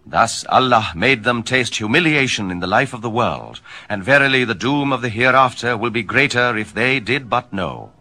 Thus Allah made them taste humiliation in the life of the world, and verily the doom of the hereafter will be greater if they did but know.